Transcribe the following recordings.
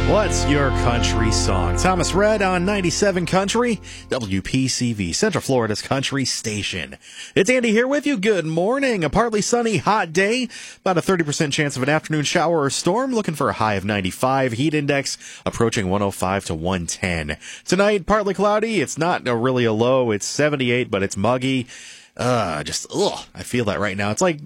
What's your country song? Thomas Rhett on 97 Country, WPCV, Central Florida's country station. It's Andy here with you. Good morning. A partly sunny, hot day. About a 30% chance of an afternoon shower or storm. Looking for a high of 95. Heat index approaching 105 to 110. Tonight, partly cloudy. It's not really a low. It's 78, but it's muggy. I feel that right now. It's like,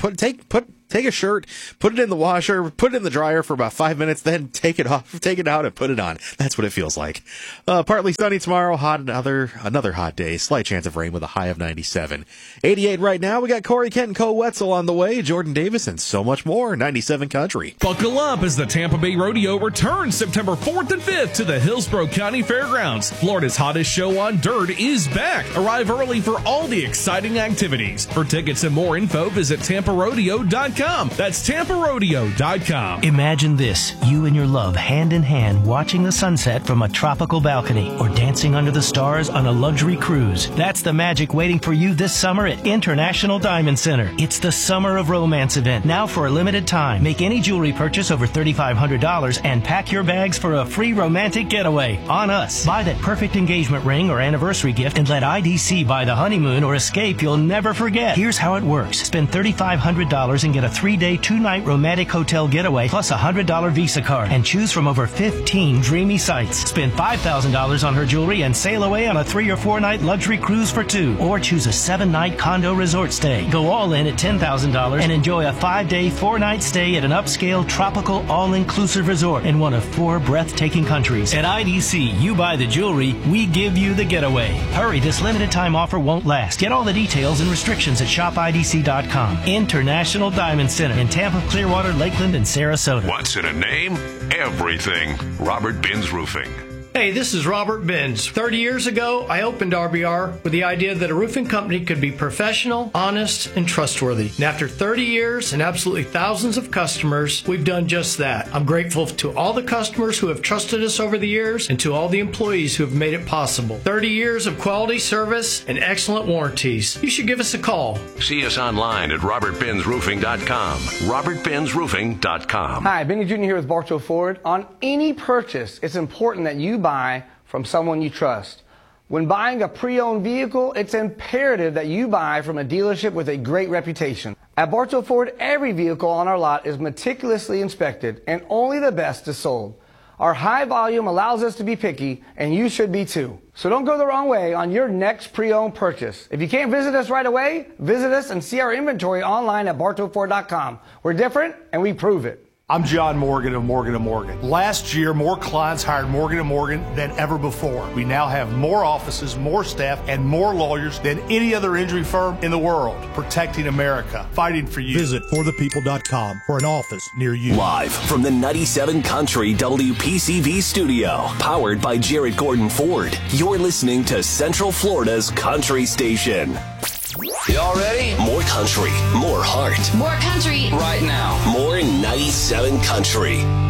take a shirt, put it in the washer, put it in the dryer for about 5 minutes, then take it off, take it out, and put it on. That's what it feels like. Partly sunny tomorrow, another hot day. Slight chance of rain with a high of 97. 88 right now. We got Corey Kent and Cole Wetzel on the way, Jordan Davis, and so much more. 97 Country. Buckle up as the Tampa Bay Rodeo returns September 4th and 5th to the Hillsborough County Fairgrounds. Florida's hottest show on dirt is back. Arrive early for all the exciting activities. For tickets and more info, visit TampaRodeo.com. That's TampaRodeo.com. Imagine this, you and your love hand in hand watching the sunset from a tropical balcony or dancing under the stars on a luxury cruise. That's the magic waiting for you this summer at International Diamond Center. It's the Summer of Romance event, now for a limited time. Make any jewelry purchase over $3,500 and pack your bags for a free romantic getaway on us. Buy that perfect engagement ring or anniversary gift and let IDC buy the honeymoon or escape you'll never forget. Here's how it works. Spend $3,500 and get a 3-day, 2-night romantic hotel getaway plus a $100 Visa card and choose from over 15 dreamy sites. Spend $5,000 on her jewelry and sail away on a 3 or 4 night luxury cruise for 2, or choose a 7-night condo resort stay. Go all in at $10,000 and enjoy a 5-day, 4-night stay at an upscale tropical all-inclusive resort in one of 4 breathtaking countries. At IDC, you buy the jewelry, we give you the getaway. Hurry, this limited time offer won't last. Get all the details and restrictions at shopidc.com. International Diamond Center in Tampa, Clearwater, Lakeland, and Sarasota. What's in a name? Everything. Robert Benz Roofing. Hey, this is Robert Benz. 30 years ago, I opened RBR with the idea that a roofing company could be professional, honest, and trustworthy. And after 30 years and absolutely thousands of customers, we've done just that. I'm grateful to all the customers who have trusted us over the years and to all the employees who have made it possible. 30 years of quality service and excellent warranties. You should give us a call. See us online at robertbenzroofing.com. robertbenzroofing.com. Hi, Benny Jr. here with Bartow Ford. On any purchase, it's important that you buy from someone you trust. When buying a pre-owned vehicle, it's imperative that you buy from a dealership with a great reputation. At Bartow Ford, every vehicle on our lot is meticulously inspected and only the best is sold. Our high volume allows us to be picky, and you should be too. So don't go the wrong way on your next pre-owned purchase. If you can't visit us right away, visit us and see our inventory online at bartowford.com. We're different, and we prove it. I'm John Morgan of Morgan & Morgan. Last year, more clients hired Morgan & Morgan than ever before. We now have more offices, more staff, and more lawyers than any other injury firm in the world. Protecting America. Fighting for you. Visit forthepeople.com for an office near you. Live from the 97 Country WPCV studio. Powered by Jared Gordon Ford. You're listening to Central Florida's country station. Y'all ready? More country, more heart. More country. Right now. More 97 Country.